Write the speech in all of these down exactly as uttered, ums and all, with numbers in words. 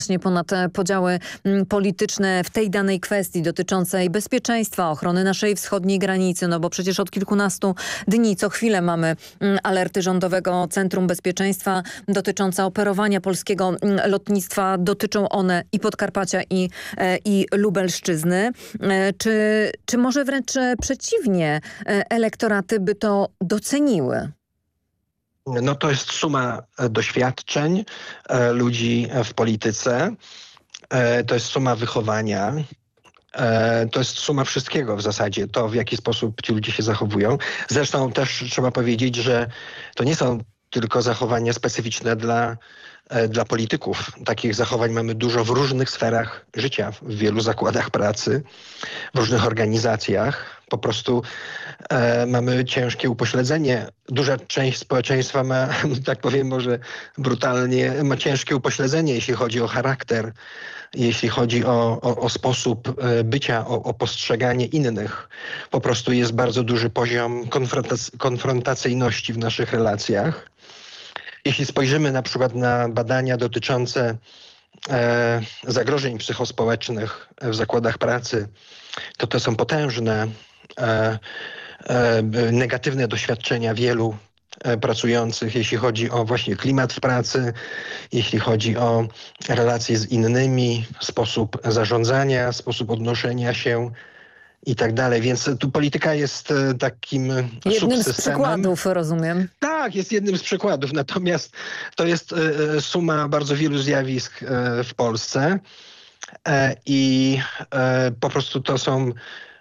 Właśnie ponad podziały polityczne w tej danej kwestii dotyczącej bezpieczeństwa, ochrony naszej wschodniej granicy, no bo przecież od kilkunastu dni co chwilę mamy alerty Rządowego Centrum Bezpieczeństwa dotyczące operowania polskiego lotnictwa. Dotyczą one i Podkarpacia, i, i Lubelszczyzny. Czy, czy może wręcz przeciwnie, elektoraty by to doceniły? No to jest suma doświadczeń e, ludzi w polityce, e, to jest suma wychowania, e, to jest suma wszystkiego w zasadzie, to w jaki sposób ci ludzie się zachowują. Zresztą też trzeba powiedzieć, że to nie są tylko zachowania specyficzne dla, e, dla polityków. Takich zachowań mamy dużo w różnych sferach życia, w wielu zakładach pracy, w różnych organizacjach. Po prostu e, mamy ciężkie upośledzenie. Duża część społeczeństwa ma, tak powiem może brutalnie, ma ciężkie upośledzenie, jeśli chodzi o charakter, jeśli chodzi o, o, o sposób e, bycia, o, o postrzeganie innych. Po prostu jest bardzo duży poziom konfrontac- konfrontacyjności w naszych relacjach. Jeśli spojrzymy na przykład na badania dotyczące e, zagrożeń psychospołecznych w zakładach pracy, to to są potężne E, e, negatywne doświadczenia wielu e, pracujących, jeśli chodzi o właśnie klimat w pracy, jeśli chodzi o relacje z innymi, sposób zarządzania, sposób odnoszenia się i tak dalej. Więc tu polityka jest e, takim jednym subsystemem. z przykładów, rozumiem. Tak, jest jednym z przykładów. Natomiast to jest e, suma bardzo wielu zjawisk e, w Polsce e, i e, po prostu to są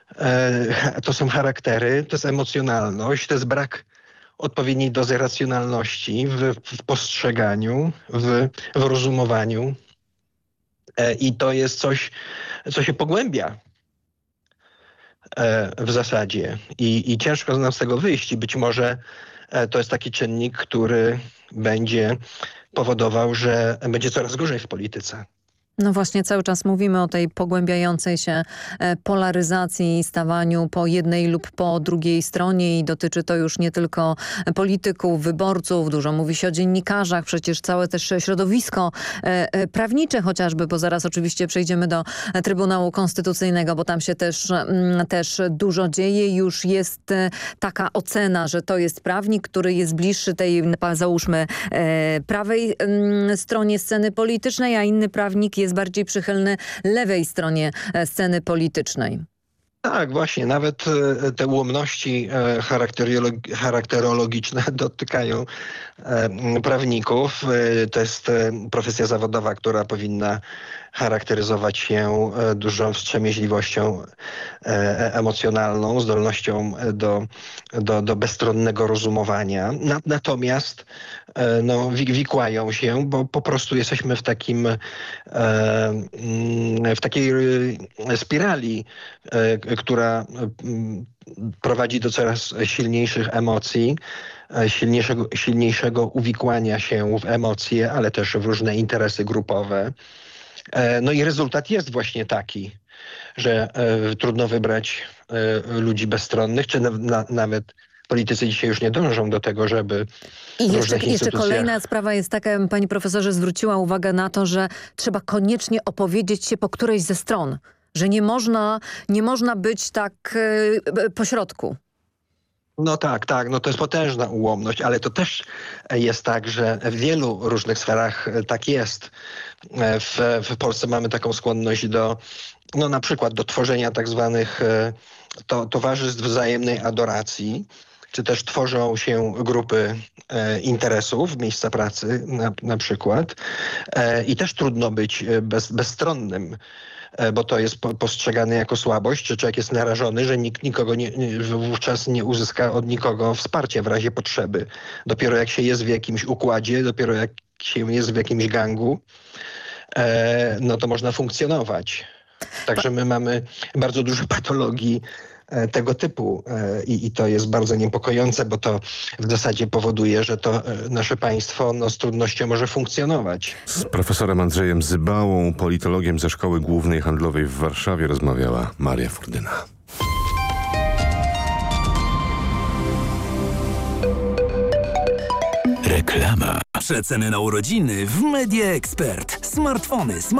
To są charaktery, to jest emocjonalność, to jest brak odpowiedniej dozy racjonalności w, w postrzeganiu, w, w rozumowaniu. I to jest coś, co się pogłębia w zasadzie. I, i ciężko nam z tego wyjść. I być może to jest taki czynnik, który będzie powodował, że będzie coraz gorzej w polityce. No właśnie cały czas mówimy o tej pogłębiającej się polaryzacji, stawaniu po jednej lub po drugiej stronie i dotyczy to już nie tylko polityków, wyborców, dużo mówi się o dziennikarzach, przecież całe też środowisko prawnicze chociażby, bo zaraz oczywiście przejdziemy do Trybunału Konstytucyjnego, bo tam się też, też dużo dzieje. Już jest taka ocena, że to jest prawnik, który jest bliższy tej, załóżmy, prawej stronie sceny politycznej, a inny prawnik jest bardziej przychylny lewej stronie sceny politycznej. Tak, właśnie. Nawet te ułomności charakterologiczne dotykają prawników. To jest profesja zawodowa, która powinna charakteryzować się dużą wstrzemięźliwością emocjonalną, zdolnością do, do, do bezstronnego rozumowania. Natomiast no, wikłają się, bo po prostu jesteśmy w takim w takiej spirali, która prowadzi do coraz silniejszych emocji, silniejszego, silniejszego uwikłania się w emocje, ale też w różne interesy grupowe. No i rezultat jest właśnie taki, że e, trudno wybrać e, ludzi bezstronnych, czy na, na, nawet politycy dzisiaj już nie dążą do tego, żeby I w jeszcze, różnych jeszcze instytucjach... kolejna sprawa jest taka, ja bym pani profesorze zwróciła uwagę na to, że trzeba koniecznie opowiedzieć się po którejś ze stron, że nie można, nie można być tak e, pośrodku. No tak, tak, no to jest potężna ułomność, ale to też jest tak, że w wielu różnych sferach tak jest. W, w Polsce mamy taką skłonność do, no na przykład do tworzenia tak zwanych to, towarzystw wzajemnej adoracji, czy też tworzą się grupy e, interesów, miejsca pracy na, na przykład. E, I też trudno być bez, bezstronnym, e, bo to jest po, postrzegane jako słabość, czy człowiek jest narażony, że nikt nikogo nie, nie, wówczas nie uzyska od nikogo wsparcia w razie potrzeby. Dopiero jak się jest w jakimś układzie, dopiero jak się jest w jakimś gangu, e, no to można funkcjonować. Także my mamy bardzo dużo patologii tego typu I, i to jest bardzo niepokojące, bo to w zasadzie powoduje, że to nasze państwo no, z trudnością może funkcjonować. Z profesorem Andrzejem Zybałą, politologiem ze Szkoły Głównej Handlowej w Warszawie rozmawiała Maria Furdyna. Reklama. Przeceny na urodziny w Media Expert. Smartfony,